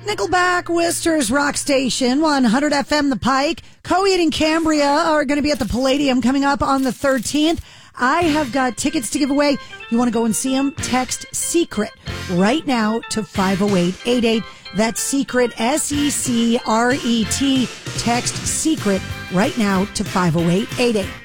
Nickelback, Worcester's Rock Station, 100 FM The Pike. Coed and Cambria are going to be at the Palladium coming up on the 13th. I have got tickets to give away. You want to go and see them? Text SECRET right now to 50888. That's SECRET, SECRET. Text SECRET right now to 50888.